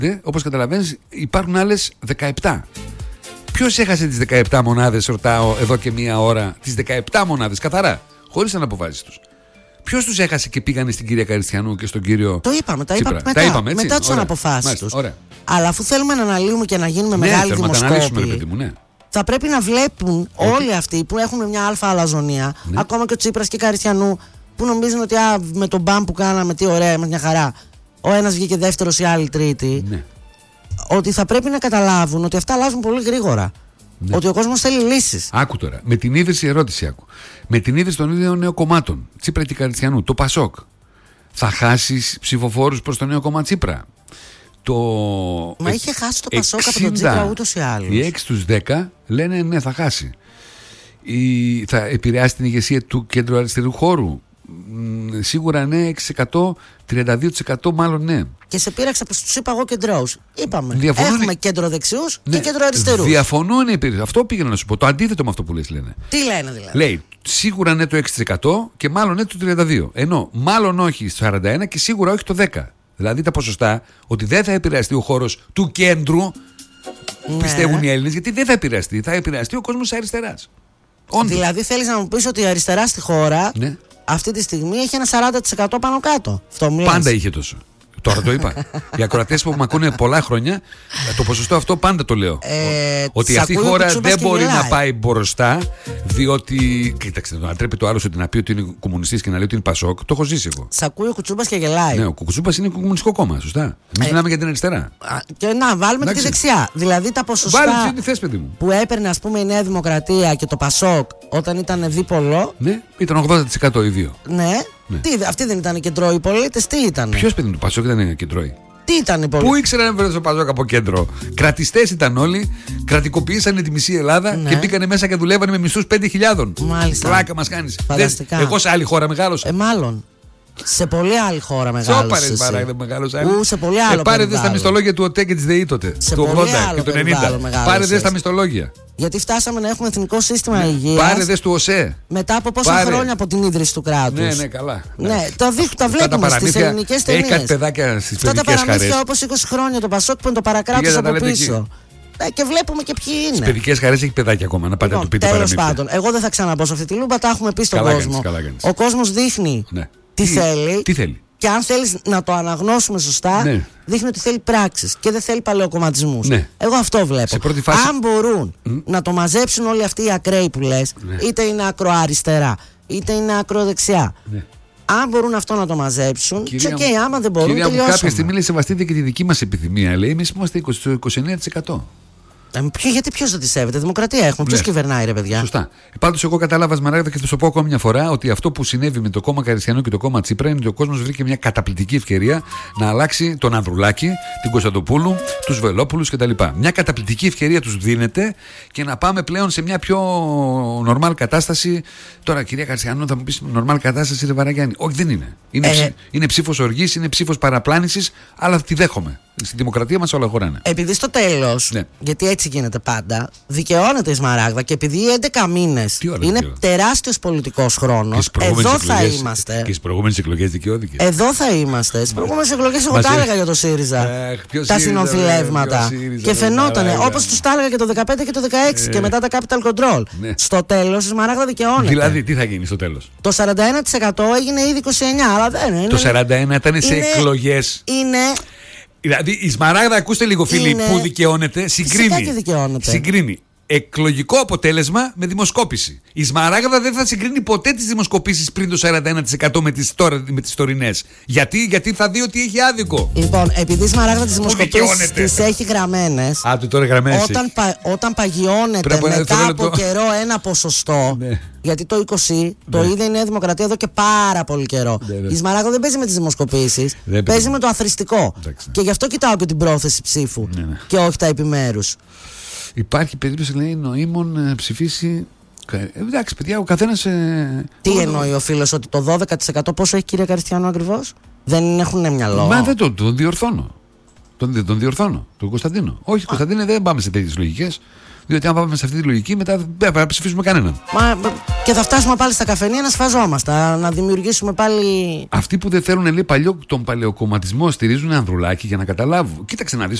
Όπως καταλαβαίνεις, υπάρχουν άλλες 17. Ποιος έχασε τις 17 μονάδες, ρωτάω εδώ και μία ώρα, τις 17 μονάδες, καθαρά, χωρίς αναποφάσεις τους. Ποιος τους έχασε και πήγανε στην κυρία Καριστιανού και στον κύριο. Το είπαμε, τα είπαμε μετά τις αναποφάσεις τους. Αλλά αφού θέλουμε να αναλύουμε και να γίνουμε μεγάλοι δημοσκόποι, θα πρέπει να βλέπουν όλοι αυτοί που έχουν μια αλφα αλαζονία, ακόμα και ο Τσίπρας και η Καριστιανού, που νομίζουν ότι με τον μπαμ που κάναμε, τι ωραία, με μια χαρά. Ο ένας βγήκε δεύτερος, η άλλη τρίτη. Ναι. Ότι θα πρέπει να καταλάβουν ότι αυτά αλλάζουν πολύ γρήγορα. Ναι. Ότι ο κόσμος θέλει λύσεις. Άκου τώρα, με την ίδρυση ερώτηση άκου. Με την ίδρυση των ίδιων νέων κομμάτων, Τσίπρα και Καριστιανού, το Πασόκ, θα χάσει ψηφοφόρους προς το νέο κόμμα Τσίπρα. Μα είχε χάσει το Πασόκ από τον Τσίπρα ούτως ή άλλως. Οι 6 στους 10 λένε ναι, θα χάσει. Θα επηρεάσει την ηγεσία του κέντρου αριστερού χώρου. Σίγουρα ναι, 6%, 32% μάλλον ναι. Και σε πείραξα που τους είπα εγώ κεντρώους. Είπαμε, έχουμε κέντρο δεξιούς και κέντρο αριστερούς. Διαφωνούν οι υπηρεσίες. Αυτό πήγαινα να σου πω. Το αντίθετο με αυτό που λες λένε. Τι λένε δηλαδή? Λέει σίγουρα ναι το 6% και μάλλον ναι το 32%. Ενώ μάλλον όχι στο 41% και σίγουρα όχι το 10%. Δηλαδή τα ποσοστά ότι δεν θα επηρεαστεί ο χώρος του κέντρου, πιστεύουν οι Έλληνες, γιατί δεν θα επηρεαστεί. Θα επηρεαστεί ο κόσμος της αριστεράς. Δηλαδή θέλεις να μου πεις ότι η αριστερά στη χώρα αυτή τη στιγμή έχει ένα 40% πάνω κάτω? Πάντα είχε τόσο. Τώρα το είπα. Οι ακροατές που με ακούνε πολλά χρόνια, το ποσοστό αυτό πάντα το λέω. Ότι αυτή η χώρα δεν μπορεί να πάει μπροστά, διότι. Κοίταξε, να τρέπει το άλλο ότι να πει ότι είναι κομμουνιστής και να λέει ότι είναι Πασόκ. Το έχω ζήσει εγώ. Σ' ακούει ο Κουτσούμπας και γελάει. Ναι, ο Κουτσούμπας είναι κομμουνιστικό κόμμα, σωστά. Εμείς μιλάμε για την αριστερά. Και να βάλουμε και τη δεξιά. Δηλαδή τα ποσοστά που έπαιρνε, ας πούμε, η Νέα Δημοκρατία και το Πασόκ όταν ήταν δίπολο. Ναι, ήταν 80% οι δύο. Ναι. Ναι. Αυτοί δεν ήταν κεντρώοι οι πολίτες, τι ήταν? Ποιος παιδί του Πασόκ ήταν κεντρώοι? Τι ήταν οι πολίτες? Πού ήξεραν να βρεθούν στο Πασόκ από κέντρο? Κρατιστές ήταν όλοι, κρατικοποιήσανε τη μισή Ελλάδα και μπήκανε μέσα και δουλεύανε με μισθούς 5.000. Μάλιστα. Πλάκα μας κάνεις. Φανταστικά. Εγώ σε άλλη χώρα μεγάλωσα. Μάλλον. Σε πολύ άλλη χώρα μεγάλωσε. Σόπαρες παράδειγμα μεγάλωσα. Σε πολύ άλλο. Πάρε δε στα μισθολόγια του ΟΤΕ και της ΔΕΗ τότε. Του 80 και του 90. Πάρε δε στα μισθολόγια. Γιατί φτάσαμε να έχουμε εθνικό σύστημα υγείας. Πάρε δε του ΟΣΕ. Μετά από πόσα χρόνια από την ίδρυση του κράτους. Ναι, καλά. Ναι, τα βλέπουμε στις ελληνικές ταινίες. Έχει κάτι παιδάκια στις παιδικές χαρές. Αυτά τα παραμύθια όπως 20 χρόνια το Πασόκ που είναι το παρακράτος από πίσω. Και βλέπουμε και ποιοι είναι. Στις παιδικές χαρές έχει παιδάκια ακόμα. Να πάτε να του πείτε παραμύθια. Τέλος πάντων, εγώ δεν θα ξαναμπω σε αυτή τη λούπα. Τα έχουμε πει στον κόσμο. Ο κόσμος δείχνει. Τι θέλει. Και αν θέλεις να το αναγνώσουμε σωστά, δείχνει ότι θέλει πράξεις και δεν θέλει παλαιοκομματισμούς. Εγώ αυτό βλέπω. Αν μπορούν να το μαζέψουν όλοι αυτοί οι ακραίοι που λες, είτε είναι ακροαριστερά, είτε είναι ακροδεξιά. Αν μπορούν αυτό να το μαζέψουν, και άμα δεν μπορούν, τελειώσουμε. Κάποια στιγμή λέει σεβαστείτε και τη δική μας επιθυμία. Λέει εμείς είμαστε 29%. Γιατί ποιος δεν τη σέβεται? Δημοκρατία έχουμε. Ποιος κυβερνάει, ρε παιδιά? Σωστά. Πάντως, εγώ κατάλαβα, Σμαράγδα, και θα σου πω ακόμα μια φορά ότι αυτό που συνέβη με το κόμμα Καριστιανού και το κόμμα Τσίπρα είναι ότι ο κόσμος βρήκε μια καταπληκτική ευκαιρία να αλλάξει τον Ανδρουλάκη, την Κωνσταντοπούλου, τους Βελόπουλους κτλ. Μια καταπληκτική ευκαιρία τους δίνεται και να πάμε πλέον σε μια πιο νορμάλ κατάσταση. Τώρα, κυρία Καριστιανού, θα μου πεις νορμάλ κατάσταση, ρε Βαραγιάννη? Όχι, δεν είναι. Είναι ψήφος οργής, είναι ψήφος παραπλάνησης, αλλά τη δέχομαι. Στη δημοκρατία μας όλα χωράνε. Επειδή στο τέλος, γιατί έτσι γίνεται πάντα, δικαιώνεται η Σμαράγδα και επειδή 11 μήνες είναι τεράστιος πολιτικός χρόνος, εδώ θα είμαστε. Και στις προηγούμενες εκλογές δικαιώθηκε. Εδώ θα είμαστε. Στις προηγούμενες εκλογές εγώ τα έλεγα για το ΣΥΡΙΖΑ. Τα συνονθιλεύματα. Και φαινότανε όπως τους τα έλεγα και το 2015 και το 2016 και μετά τα capital control. Στο τέλος η Σμαράγδα δικαιώνεται. Δηλαδή τι θα γίνει στο τέλος? Το 41% έγινε ήδη 29%, αλλά δεν είναι. Το 41% ήταν σε εκλογές. Είναι. Δηλαδή η Σμαράγδα, ακούστε λίγο φίλοι, που δικαιώνεται, συγκρίνει εκλογικό αποτέλεσμα με δημοσκόπηση. Η Σμαράγδα δεν θα συγκρίνει ποτέ τις δημοσκοπήσεις πριν το 41% με τις τωρινές. Γιατί θα δει ότι έχει άδικο. Λοιπόν, επειδή η Σμαράγδα τις δημοσκοπήσεις τις έχει γραμμένες, όταν παγιώνεται μετά από καιρό ένα ποσοστό, γιατί το 20 το είδε η Νέα Δημοκρατία εδώ και πάρα πολύ καιρό. Η Σμαράγδα δεν παίζει με τις δημοσκοπήσεις, παίζει με το αθροιστικό. Και γι' αυτό κοιτάω και την πρόθεση ψήφου και όχι τα επιμέρους. Υπάρχει περίπτωση, λέει, νοήμων ψηφίσει. Εντάξει, παιδιά, ο καθένας. Τι εννοεί ο φίλος, ότι το 12% πόσο έχει, κυρία Καριστιανού, ακριβώς? Δεν έχουν μυαλό. Μα δεν τον διορθώνω. Τον διορθώνω, τον Κωνσταντίνο. Όχι, Κωνσταντίνε, δεν πάμε σε τέτοιες λογικές. Διότι αν πάμε σε αυτή τη λογική, μετά δεν θα ψηφίσουμε κανέναν. Και θα φτάσουμε πάλι στα καφενεία να σφαζόμαστε, να δημιουργήσουμε πάλι. Αυτοί που δεν θέλουν, λέει, τον παλαιοκομματισμό στηρίζουν Ανδρουλάκη για να καταλάβουν. Κοίταξε να δεις.